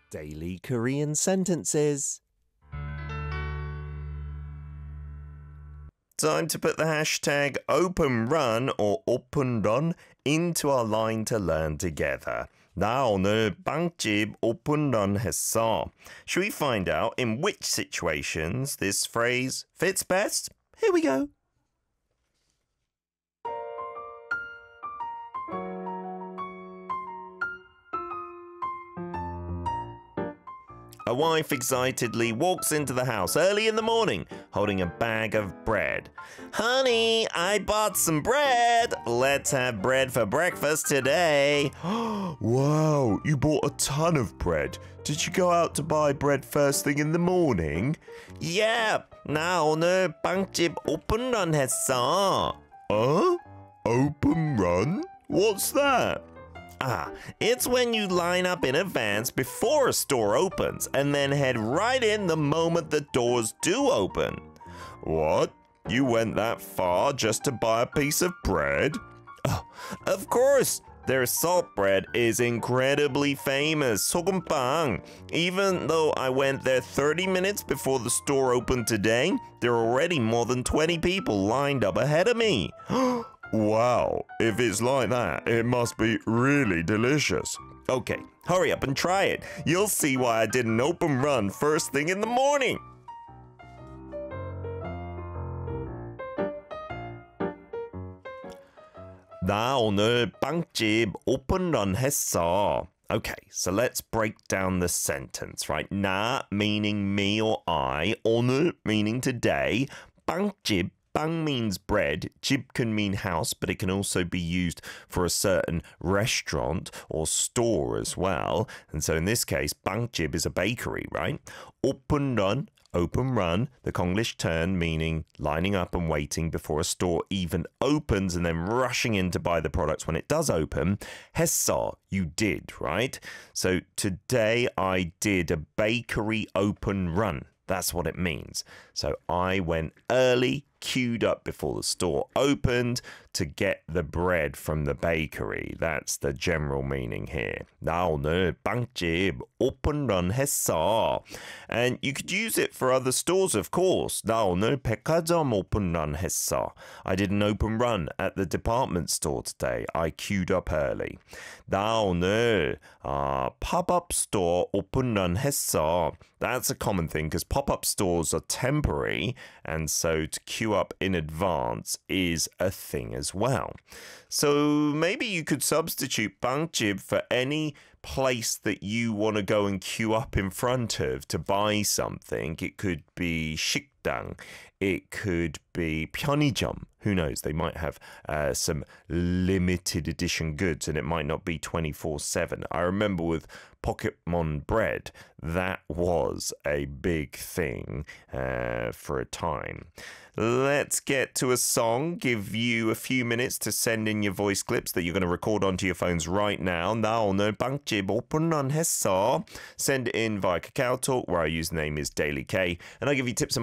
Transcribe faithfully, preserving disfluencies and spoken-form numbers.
Daily Korean sentences. Time to put the hashtag openrun or openrun into our line to learn together. 나 오늘 빵집 오픈런 했어. Should we find out in which situations this phrase fits best? Here we go. A wife excitedly walks into the house early in the morning, holding a bag of bread. Honey, I bought some bread. Let's have bread for breakfast today. Wow, you bought a ton of bread. Did you go out to buy bread first thing in the morning? Yeah, 나 오늘 빵집 오픈런 했어. Huh? Open run? What's that? Ah, it's when you line up in advance before a store opens and then head right in the moment the doors do open. What? You went that far just to buy a piece of bread? Oh, of course! Their salt bread is incredibly famous, 소금빵. Even though I went there thirty minutes before the store opened today, there are already more than twenty people lined up ahead of me. Wow, if it's like that, it must be really delicious. Okay, hurry up and try it. You'll see why I did an open run first thing in the morning. 나 오늘 빵집 오픈런 했어. Okay, so let's break down the sentence, right? 나 meaning me or I, 오늘 meaning today, 빵집 Bang means bread. 집 can mean house, but it can also be used for a certain restaurant or store as well. And so in this case, 빵집 is a bakery, right? 오픈런, open run, the Konglish turn meaning lining up and waiting before a store even opens and then rushing in to buy the products when it does open. 했어, you did, right? So today I did a bakery open run. That's what it means. So I went early, queued up before the store opened to get the bread from the bakery. That's the general meaning here. 나 오늘 빵집 오픈런 했어. And you could use it for other stores, of course. 나 오늘 백화점 오픈런 했어. I did an open run at the department store today. I queued up early. 나 오늘 uh, pop-up store 오픈런 했어. That's a common thing because pop-up stores are temporary, and so to queue up in advance is a thing as well. So maybe you could substitute 빵집 for any place that you want to go and queue up in front of to buy something. It could be 식당. It could be 편의점. Who knows? They might have uh, some limited edition goods and it might not be twenty-four seven. I remember with Pokemon bread, that was a big thing uh, for a time. Let's get to a song. Give you a few minutes to send in your voice clips that you're going to record onto your phones right now. 나 오늘 빵집 오픈런 했어. Send it in via KakaoTalk, where our username is Daily K, and I give you tips and